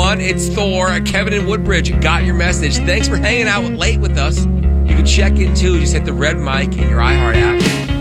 everyone. It's Thor. Kevin in Woodbridge got your message. Thanks for hanging out late with us. You can check in, too. Just hit the red mic in your iHeart app.